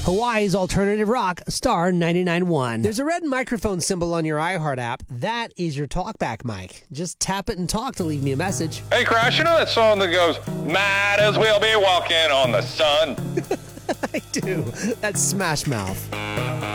Hawaii's alternative rock, Star 99.1. There's a red microphone symbol on your iHeart app. That is your talkback mic. Just tap it and talk to leave me a message. Hey, Crash, you know that song that goes, might as well be walking on the sun? I do. That's Smash Mouth.